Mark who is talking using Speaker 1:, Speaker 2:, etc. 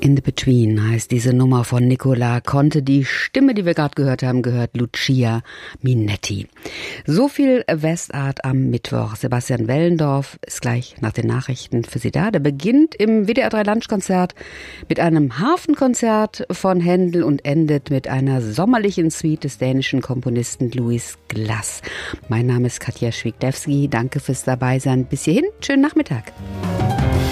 Speaker 1: In the Between heißt diese Nummer von Nicola Conte. Die Stimme, die wir gerade gehört haben, gehört Lucia Minetti. So viel Westart am Mittwoch. Sebastian Wellendorf ist gleich nach den Nachrichten für Sie da. Der beginnt im WDR 3 Lunchkonzert mit einem Hafenkonzert von Händel und endet mit einer sommerlichen Suite des dänischen Komponisten Louis Glass. Mein Name ist Katja Schwigdewski. Danke fürs Dabeisein. Bis hierhin, schönen Nachmittag.